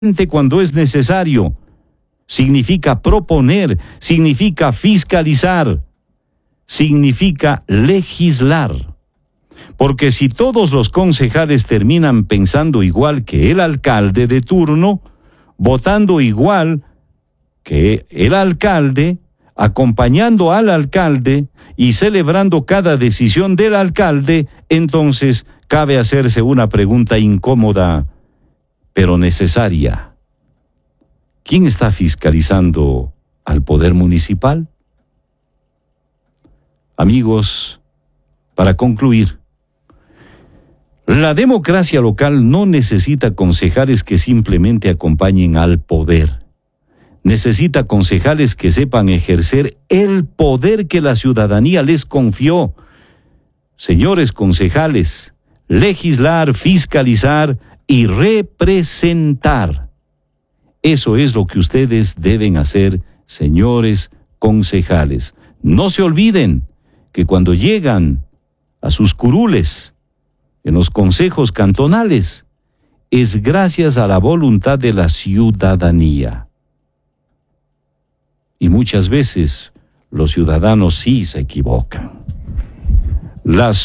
cuando es necesario. Significa proponer, significa fiscalizar, significa legislar. Porque si todos los concejales terminan pensando igual que el alcalde de turno, votando igual que el alcalde, acompañando al alcalde y celebrando cada decisión del alcalde, entonces cabe hacerse una pregunta incómoda, pero necesaria. ¿Quién está fiscalizando al poder municipal? Amigos, para concluir, la democracia local no necesita concejales que simplemente acompañen al poder. Necesita concejales que sepan ejercer el poder que la ciudadanía les confió. Señores concejales, legislar, fiscalizar y representar. Eso es lo que ustedes deben hacer, señores concejales. No se olviden que cuando llegan a sus curules, en los consejos cantonales, es gracias a la voluntad de la ciudadanía. Y muchas veces los ciudadanos sí se equivocan. Las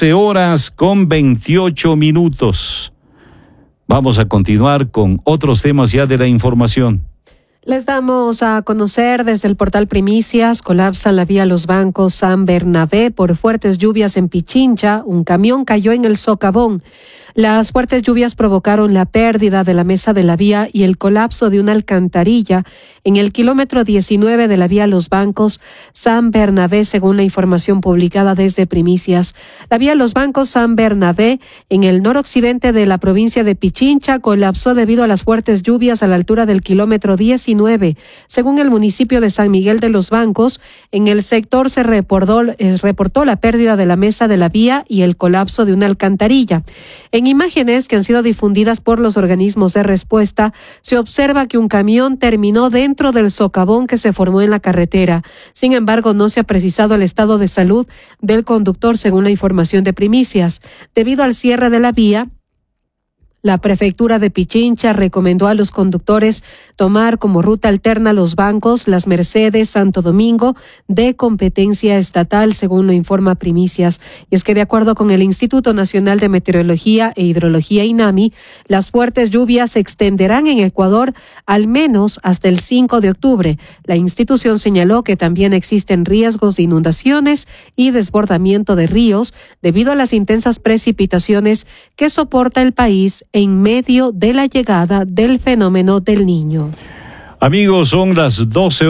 12:28. Vamos a continuar con otros temas ya de la información. Les damos a conocer desde el portal Primicias: colapsa la vía Los Bancos San Bernabé por fuertes lluvias en Pichincha. Un camión cayó en el socavón. Las fuertes lluvias provocaron la pérdida de la mesa de la vía y el colapso de una alcantarilla en el kilómetro 19 de la vía Los Bancos San Bernabé, según la información publicada desde Primicias. La vía Los Bancos San Bernabé, en el noroccidente de la provincia de Pichincha, colapsó debido a las fuertes lluvias a la altura del kilómetro 19. Según el municipio de San Miguel de los Bancos, en el sector se reportó la pérdida de la mesa de la vía y el colapso de una alcantarilla. En imágenes que han sido difundidas por los organismos de respuesta, se observa que un camión terminó dentro del socavón que se formó en la carretera. Sin embargo, no se ha precisado el estado de salud del conductor, según la información de Primicias. Debido al cierre de la vía, la prefectura de Pichincha recomendó a los conductores tomar como ruta alterna Los Bancos, Las Mercedes, Santo Domingo, de competencia estatal, según lo informa Primicias. Y es que de acuerdo con el Instituto Nacional de Meteorología e Hidrología INAMI, las fuertes lluvias se extenderán en Ecuador al menos hasta el 5 de octubre. La institución señaló que también existen riesgos de inundaciones y desbordamiento de ríos debido a las intensas precipitaciones que soporta el país en medio de la llegada del fenómeno del Niño. Amigos, son las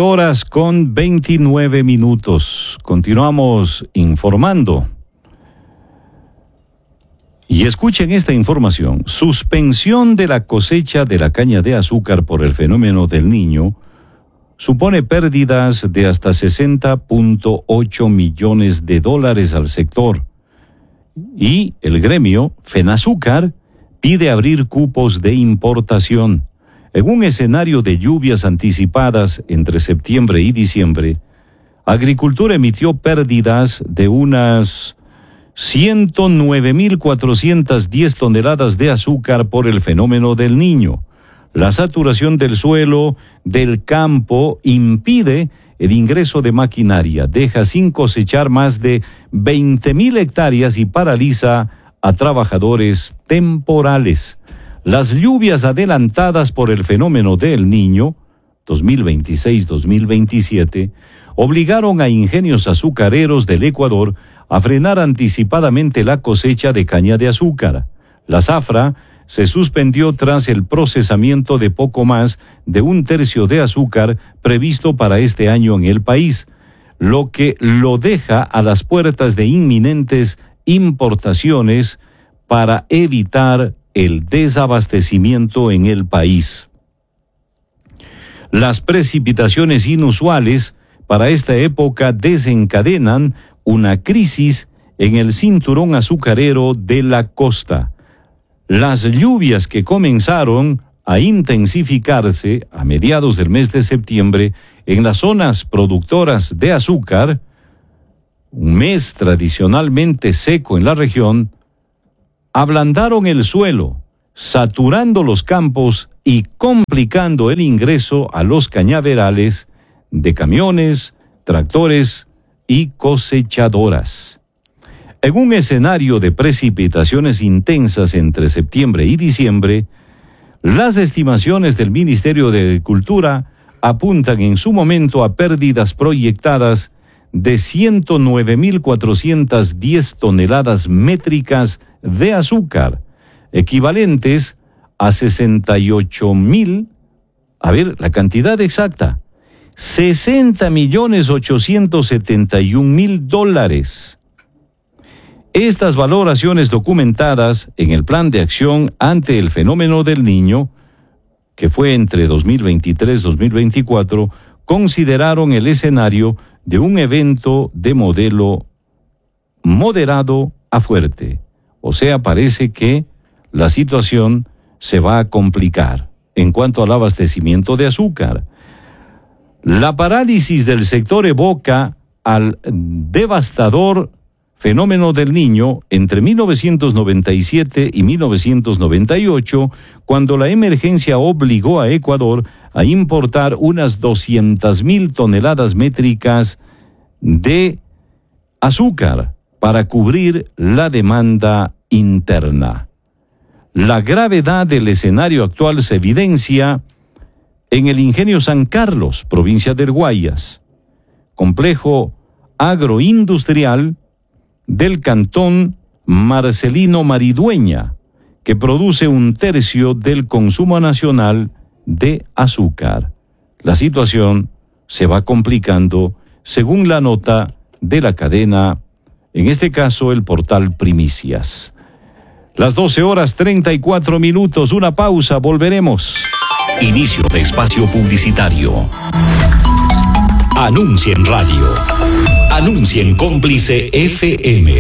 12:29. Continuamos informando. Y escuchen esta información. Suspensión de la cosecha de la caña de azúcar por el fenómeno del Niño supone pérdidas de hasta $60.8 millones al sector. Y el gremio FENAZÚCAR pide abrir cupos de importación. En un escenario de lluvias anticipadas entre septiembre y diciembre, Agricultura emitió pérdidas de unas 109.410 toneladas de azúcar por el fenómeno del Niño. La saturación del suelo del campo impide el ingreso de maquinaria, deja sin cosechar más de 20.000 hectáreas y paraliza a trabajadores temporales. Las lluvias adelantadas por el fenómeno del Niño, 2026-2027, obligaron a ingenios azucareros del Ecuador a frenar anticipadamente la cosecha de caña de azúcar. La zafra se suspendió tras el procesamiento de poco más de 1/3 de azúcar previsto para este año en el país, lo que lo deja a las puertas de inminentes importaciones para evitar el desabastecimiento en el país. Las precipitaciones inusuales para esta época desencadenan una crisis en el cinturón azucarero de la costa. Las lluvias que comenzaron a intensificarse a mediados del mes de septiembre en las zonas productoras de azúcar, un mes tradicionalmente seco en la región, ablandaron el suelo, saturando los campos y complicando el ingreso a los cañaverales de camiones, tractores y cosechadoras. En un escenario de precipitaciones intensas entre septiembre y diciembre, las estimaciones del Ministerio de Agricultura apuntan en su momento a pérdidas proyectadas de 109.410 toneladas métricas de azúcar, equivalentes a 68.000, la cantidad exacta, $60.871.000. Estas valoraciones documentadas en el Plan de Acción ante el Fenómeno del Niño, que fue entre 2023-2024, consideraron el escenario de un evento de modelo moderado a fuerte. O sea, parece que la situación se va a complicar en cuanto al abastecimiento de azúcar. La parálisis del sector evoca al devastador Fenómeno del Niño entre 1997 y 1998, cuando la emergencia obligó a Ecuador a importar unas 200.000 toneladas métricas de azúcar para cubrir la demanda interna. La gravedad del escenario actual se evidencia en el Ingenio San Carlos, provincia del Guayas, complejo agroindustrial del cantón Marcelino Maridueña, que produce 1/3 del consumo nacional de azúcar. La situación se va complicando según la nota de la cadena, en este caso el portal Primicias. Las 12:34, una pausa, volveremos. Inicio de espacio publicitario. Anuncia en radio. Anuncia en Cómplice FM.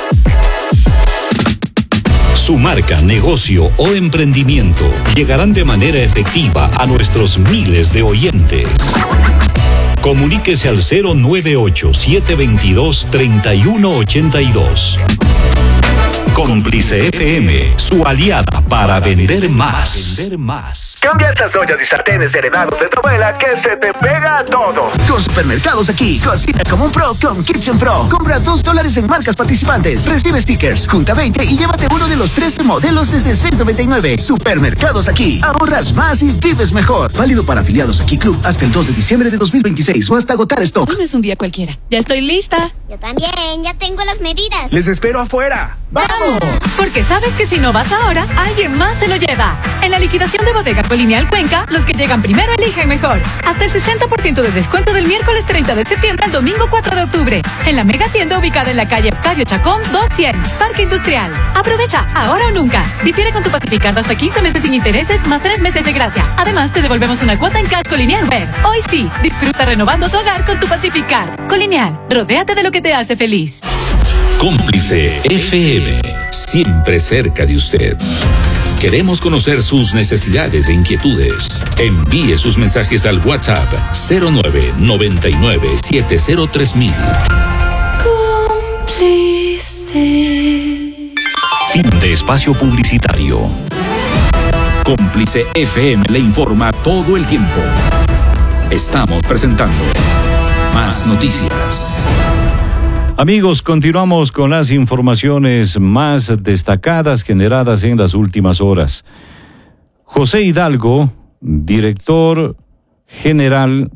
Su marca, negocio o emprendimiento llegarán de manera efectiva a nuestros miles de oyentes. Comuníquese al 098-722-3182. Cómplice FM, su aliada para vender más. Cambia estas ollas y sartenes heredados de tu abuela que se te pega a todo. Con Supermercados Aquí, cocina como un pro con Kitchen Pro. Compra $2 en marcas participantes. Recibe stickers, junta 20 y llévate uno de los 13 modelos desde $6.99. Supermercados Aquí, ahorras más y vives mejor. Válido para afiliados Aquí Club hasta el 2 de diciembre de 2026 o hasta agotar stock. Hoy no es un día cualquiera. Ya estoy lista. Yo también, ya tengo las medidas. Les espero afuera. ¡Vamos! Porque sabes que si no vas ahora, alguien más se lo lleva. En la liquidación de Bodega Colonial Cuenca, los que llegan primero eligen mejor. Hasta el 60% de descuento del miércoles 30 de septiembre al domingo 4 de octubre. En la mega tienda ubicada en la calle Octavio Chacón 200, Parque Industrial. Aprovecha, ahora o nunca. Difiere con tu Pacificard hasta 15 meses sin intereses más 3 meses de gracia. Además, te devolvemos una cuota en cash Colonial Web. Hoy sí, disfruta renovando tu hogar con tu Pacificard. Colonial, rodéate de lo que te hace feliz. Cómplice FM, siempre cerca de usted. Queremos conocer sus necesidades e inquietudes. Envíe sus mensajes al WhatsApp 0999-703000. Cómplice. Fin de espacio publicitario. Cómplice FM le informa todo el tiempo. Estamos presentando más noticias. Amigos, continuamos con las informaciones más destacadas generadas en las últimas horas. José Hidalgo, director general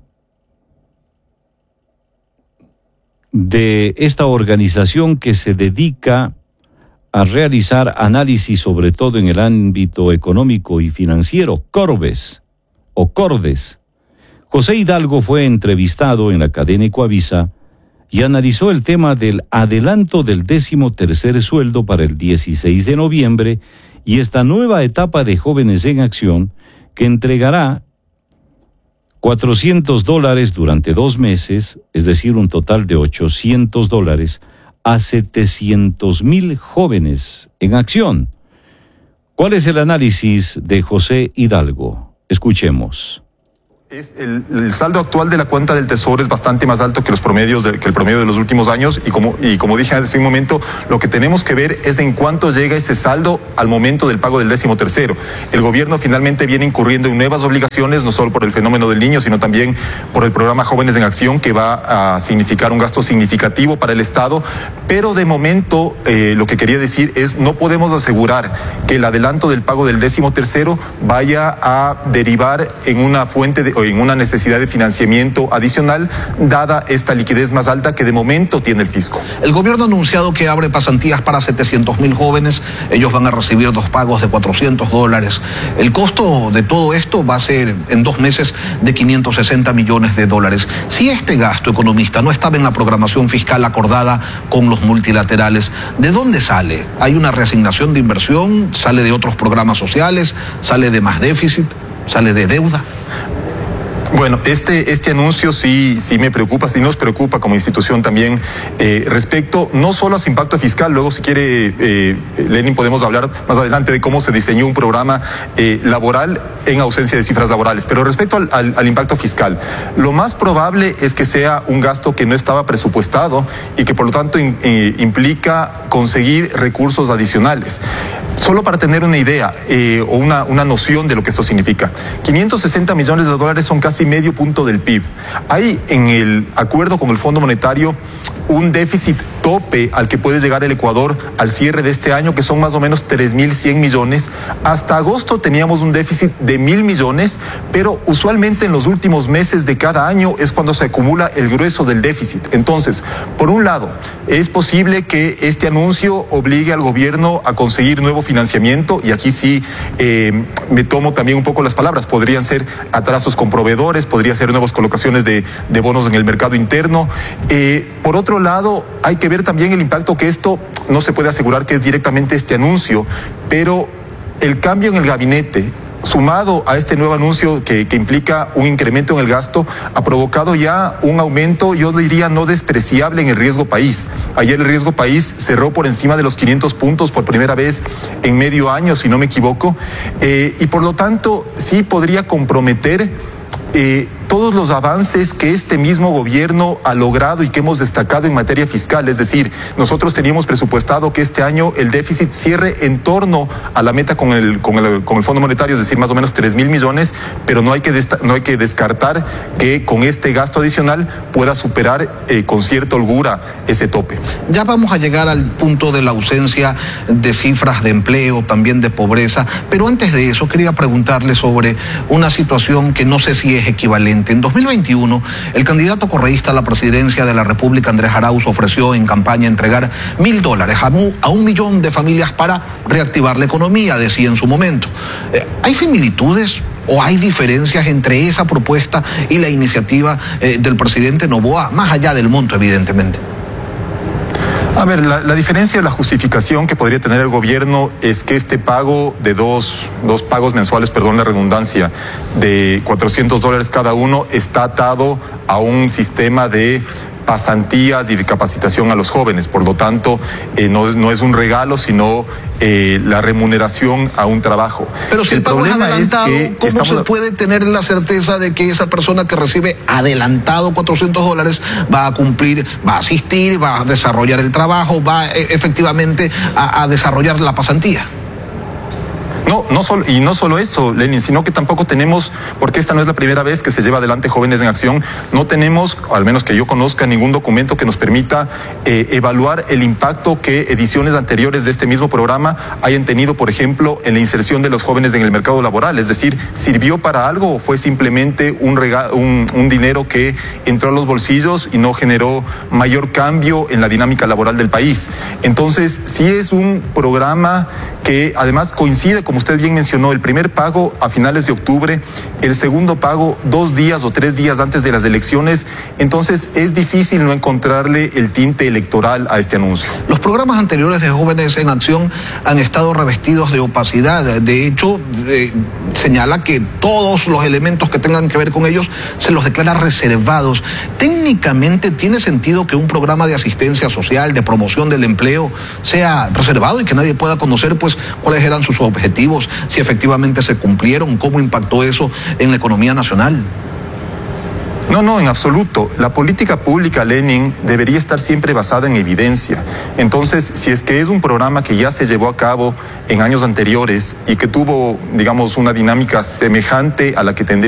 de esta organización que se dedica a realizar análisis sobre todo en el ámbito económico y financiero, Cordes. José Hidalgo fue entrevistado en la cadena Ecuavisa y analizó el tema del adelanto del 13º sueldo para el 16 de noviembre y esta nueva etapa de Jóvenes en Acción que entregará $400 durante 2 meses, es decir, un total de $800 a 700,000 jóvenes en acción. ¿Cuál es el análisis de José Hidalgo? Escuchemos. El saldo actual de la cuenta del Tesoro es bastante más alto que el promedio de los últimos años y como dije hace un momento, lo que tenemos que ver es en cuánto llega ese saldo al momento del pago del 13º. El gobierno finalmente viene incurriendo en nuevas obligaciones, no solo por el fenómeno del Niño, sino también por el programa Jóvenes en Acción, que va a significar un gasto significativo para el Estado, pero de momento lo que quería decir es no podemos asegurar que el adelanto del pago del 13º vaya a derivar en una en una necesidad de financiamiento adicional, dada esta liquidez más alta que de momento tiene el fisco. El gobierno ha anunciado que abre pasantías para 700.000 jóvenes. Ellos van a recibir 2 pagos de $400. El costo de todo esto va a ser en 2 meses de $560 millones. Si este gasto, economista, no estaba en la programación fiscal acordada con los multilaterales, ¿de dónde sale? ¿Hay una reasignación de inversión? ¿Sale de otros programas sociales? ¿Sale de más déficit? ¿Sale de deuda? Bueno, este anuncio sí me preocupa, sí nos preocupa como institución también, respecto no solo a su impacto fiscal. Luego, si quiere, Lenin, podemos hablar más adelante de cómo se diseñó un programa laboral en ausencia de cifras laborales. Pero respecto al impacto fiscal, lo más probable es que sea un gasto que no estaba presupuestado y que por lo tanto implica conseguir recursos adicionales. Solo para tener una idea o una noción de lo que esto significa, $560 millones son casi medio punto del PIB. Hay en el acuerdo con el Fondo Monetario un déficit tope al que puede llegar el Ecuador al cierre de este año, que son más o menos 3.100 millones. Hasta agosto teníamos un déficit de 1.000 millones, pero usualmente en los últimos meses de cada año es cuando se acumula el grueso del déficit. Entonces, por un lado, es posible que este anuncio obligue al gobierno a conseguir nuevo financiamiento, y aquí sí me tomo también un poco las palabras. Podrían ser atrasos con proveedores, podría ser nuevas colocaciones de bonos en el mercado interno. Por otro lado, hay que ver también el impacto que esto, no se puede asegurar que es directamente este anuncio, pero el cambio en el gabinete, sumado a este nuevo anuncio que implica un incremento en el gasto, ha provocado ya un aumento, yo diría, no despreciable en el riesgo país. Ayer el riesgo país cerró por encima de los 500 puntos por primera vez en medio año, si no me equivoco, y por lo tanto sí podría comprometer todos los avances que este mismo gobierno ha logrado y que hemos destacado en materia fiscal. Es decir, nosotros teníamos presupuestado que este año el déficit cierre en torno a la meta con el Fondo Monetario, es decir, más o menos 3.000 millones, pero no hay que descartar que con este gasto adicional pueda superar con cierta holgura ese tope. Ya vamos a llegar al punto de la ausencia de cifras de empleo, también de pobreza, pero antes de eso quería preguntarle sobre una situación que no sé si es equivalente. En 2021, el candidato correísta a la presidencia de la República, Andrés Arauz, ofreció en campaña entregar $1.000 a 1 millón de familias para reactivar la economía, decía en su momento. ¿Hay similitudes o hay diferencias entre esa propuesta y la iniciativa del presidente Noboa, más allá del monto, evidentemente? A ver, la diferencia, la justificación que podría tener el gobierno es que este pago de dos pagos mensuales, perdón la redundancia, de $400 cada uno, está atado a un sistema de pasantías y de capacitación a los jóvenes. Por lo tanto, no es un regalo, sino la remuneración a un trabajo. Pero si el pago es adelantado, ¿cómo se puede tener la certeza de que esa persona que recibe adelantado $400 va a cumplir, va a asistir, va a desarrollar el trabajo, va efectivamente a desarrollar la pasantía? No solo eso, Lenin, sino que tampoco tenemos, porque esta no es la primera vez que se lleva adelante Jóvenes en Acción, no tenemos, al menos que yo conozca, ningún documento que nos permita evaluar el impacto que ediciones anteriores de este mismo programa hayan tenido, por ejemplo, en la inserción de los jóvenes en el mercado laboral. Es decir, ¿sirvió para algo o fue simplemente un dinero que entró a los bolsillos y no generó mayor cambio en la dinámica laboral del país? Entonces, sí es un programa que además coincide, como usted bien mencionó, el primer pago a finales de octubre, el segundo pago 2 días o 3 días antes de las elecciones. Entonces es difícil no encontrarle el tinte electoral a este anuncio. Los programas anteriores de Jóvenes en Acción han estado revestidos de opacidad. De hecho, señala que todos los elementos que tengan que ver con ellos se los declara reservados. Técnicamente, ¿tiene sentido que un programa de asistencia social, de promoción del empleo, sea reservado y que nadie pueda conocer pues cuáles eran sus objetivos, si efectivamente se cumplieron, cómo impactó eso en la economía nacional? No, en absoluto. La política pública, Lenin, debería estar siempre basada en evidencia. Entonces, si es que es un programa que ya se llevó a cabo en años anteriores y que tuvo, digamos, una dinámica semejante a la que tendría